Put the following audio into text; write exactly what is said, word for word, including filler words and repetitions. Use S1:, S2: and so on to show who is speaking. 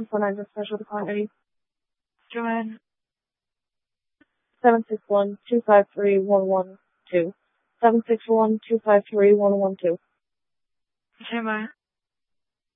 S1: two four nine, special decline ready.
S2: Joanne.
S1: seven six one, two five three, one one two. seven six one, two five three, one one two.
S2: Stand by.